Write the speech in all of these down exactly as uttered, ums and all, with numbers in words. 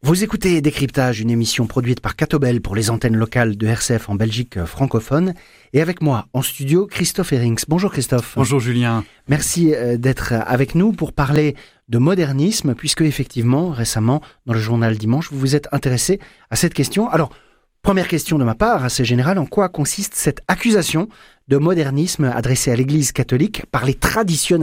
Vous écoutez Décryptage, une émission produite par Catobel pour les antennes locales de R C F en Belgique francophone. Et avec moi en studio, Christophe Herings. Bonjour Christophe. Bonjour Julien. Merci d'être avec nous pour parler de modernisme, puisque effectivement, récemment, dans le journal Dimanche, vous vous êtes intéressé à cette question. Alors, première question de ma part, assez générale, en quoi consiste cette accusation de modernisme adressée à l'Église catholique par les traditionalistes ?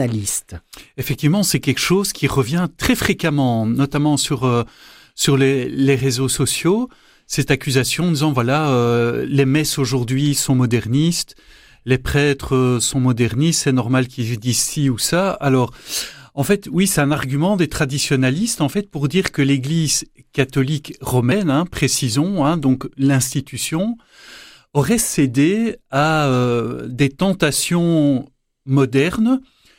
Effectivement, c'est quelque chose qui revient très fréquemment, notamment sur... Euh, sur les, les réseaux sociaux, cette accusation en disant voilà, euh, les messes aujourd'hui sont modernistes, les prêtres euh, sont modernistes, c'est normal qu'ils disent ci ou ça. Alors, en fait, oui, c'est un argument des traditionalistes, en fait, pour dire que l'Église catholique romaine, hein, précisons, hein, donc l'institution, aurait cédé à euh, des tentations modernes.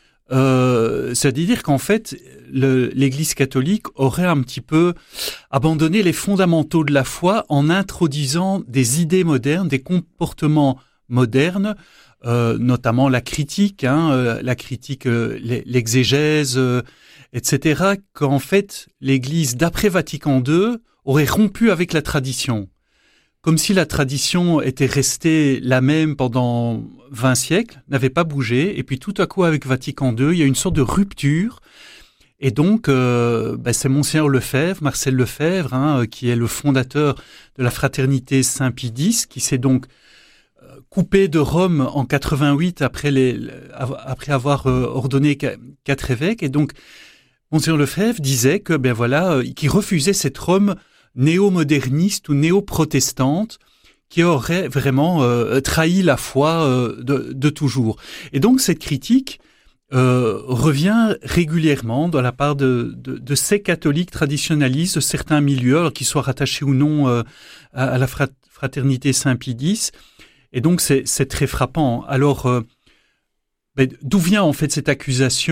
Euh, c'est-à-dire qu'en fait, le, l'Église catholique aurait un petit peu abandonné les fondamentaux de la foi en introduisant des idées modernes, des comportements modernes, euh, notamment la critique, hein, euh, la critique, euh, l'exégèse, euh, et cetera. Qu'en fait, l'Église d'après Vatican deux aurait rompu avec la tradition. Comme si la tradition était restée la même pendant vingt siècles, n'avait pas bougé, et puis tout à coup avec Vatican deux, il y a une sorte de rupture, et donc euh, ben c'est Monseigneur Lefebvre, Marcel Lefebvre, hein, qui est le fondateur de la Fraternité Saint-Pie X, qui s'est donc euh, coupé de Rome en quatre-vingt-huit après, les, après avoir euh, ordonné quatre évêques, et donc Monseigneur Lefebvre disait que ben voilà, euh, qu'il refusait cette Rome néo-moderniste ou néo-protestante qui aurait vraiment euh, trahi la foi euh, de, de toujours. Et donc cette critique euh, revient régulièrement de la part de, de, de ces catholiques traditionnalistes de certains milieux, alors qu'ils soient rattachés ou non euh, à, à la fraternité Saint-Pie X. Et donc c'est, c'est très frappant. Alors euh, ben, d'où vient en fait cette accusation ?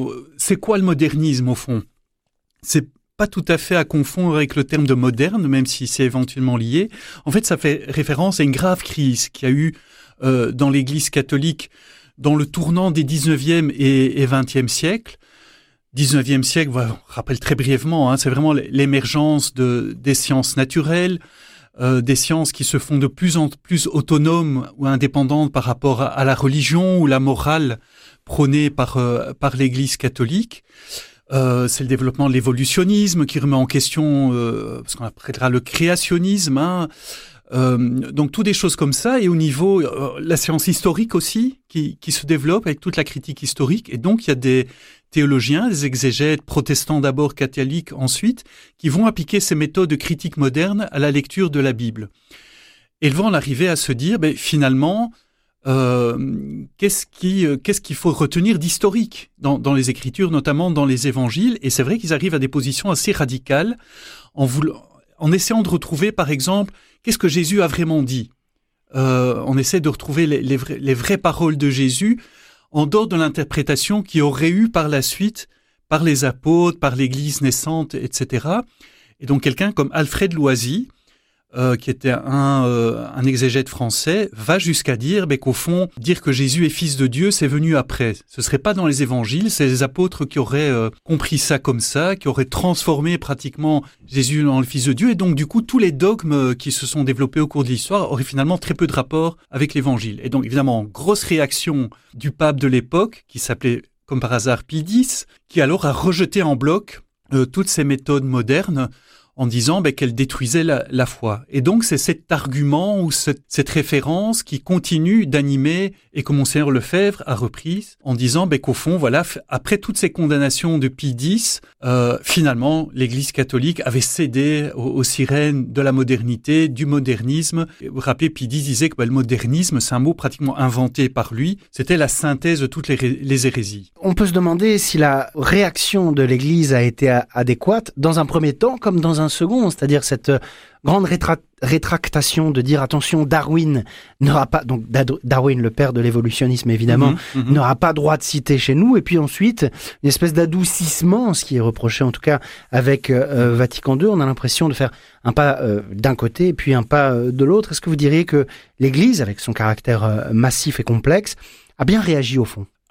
C'est quoi le modernisme au fond ? C'est pas tout à fait à confondre avec le terme de moderne, même si c'est éventuellement lié. En fait, ça fait référence à une grave crise qu'il y a eu euh, dans l'Église catholique dans le tournant des dix-neuvième et, et vingtième siècles. dix-neuvième siècle, voilà, on rappelle très brièvement, hein, c'est vraiment l'émergence de, des sciences naturelles, euh, des sciences qui se font de plus en plus autonomes ou indépendantes par rapport à, à la religion ou la morale prônée par, euh, par l'Église catholique. Euh, c'est le développement de l'évolutionnisme qui remet en question, euh, parce qu'on appellera le créationnisme, hein. Euh, donc toutes des choses comme ça, et au niveau euh, la science historique aussi qui, qui se développe avec toute la critique historique, et donc il y a des théologiens, des exégètes protestants d'abord, catholiques ensuite, qui vont appliquer ces méthodes de critique moderne à la lecture de la Bible. Et ils vont en arriver à se dire, ben, finalement, Euh, qu'est-ce, qui, euh, qu'est-ce qu'il faut retenir d'historique dans, dans les Écritures, notamment dans les Évangiles. Et c'est vrai qu'ils arrivent à des positions assez radicales en, voulant, en essayant de retrouver, par exemple, qu'est-ce que Jésus a vraiment dit. Euh, on essaie de retrouver les, les, vrais, les vraies paroles de Jésus en dehors de l'interprétation qu'il y aurait eu par la suite par les apôtres, par l'Église naissante, et cetera. Et donc quelqu'un comme Alfred Loisy, Euh, qui était un, euh, un exégète français, va jusqu'à dire ben, qu'au fond, dire que Jésus est fils de Dieu, c'est venu après. Ce serait pas dans les évangiles, c'est les apôtres qui auraient euh, compris ça comme ça, qui auraient transformé pratiquement Jésus en le fils de Dieu, et donc du coup, tous les dogmes qui se sont développés au cours de l'histoire auraient finalement très peu de rapport avec l'évangile. Et donc évidemment, grosse réaction du pape de l'époque, qui s'appelait comme par hasard Pie X, qui alors a rejeté en bloc euh, toutes ces méthodes modernes, en disant ben, qu'elle détruisait la, la foi. Et donc, c'est cet argument ou cette, cette référence qui continue d'animer et que Monseigneur Lefebvre a reprise en disant ben, qu'au fond, voilà, f- après toutes ces condamnations de Pie X, euh, finalement, l'Église catholique avait cédé aux, aux sirènes de la modernité, du modernisme. Vous vous rappelez, Pie X disait que ben, le modernisme, c'est un mot pratiquement inventé par lui. C'était la synthèse de toutes les, ré- les hérésies. On peut se demander si la réaction de l'Église a été a- adéquate dans un premier temps comme dans un un second, c'est-à-dire cette grande rétra- rétractation de dire attention, Darwin n'aura pas, donc Darwin, le père de l'évolutionnisme évidemment, mmh, mmh. n'aura pas droit de citer chez nous, et puis ensuite une espèce d'adoucissement, ce qui est reproché en tout cas avec euh, Vatican deux, on a l'impression de faire un pas euh, d'un côté et puis un pas euh, de l'autre. Est-ce que vous diriez que l'Église, avec son caractère euh, massif et complexe, a bien réagi au fond ?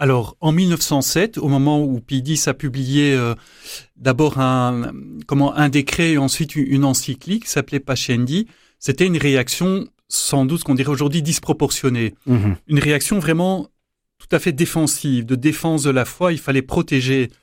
Alors, en mille neuf cent sept, au moment où Pie X a publié euh, d'abord un, comment, un décret et ensuite une encyclique qui s'appelait Pascendi, c'était une réaction, sans doute, ce qu'on dirait aujourd'hui, disproportionnée. Mmh. Une réaction vraiment tout à fait défensive, de défense de la foi. Il fallait protéger